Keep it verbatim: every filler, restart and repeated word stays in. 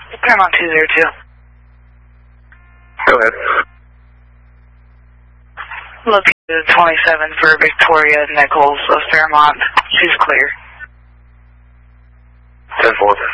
Paramount two zero two. Go ahead. Located twenty-seven for Victoria Nichols of Fairmont. She's clear. ten four.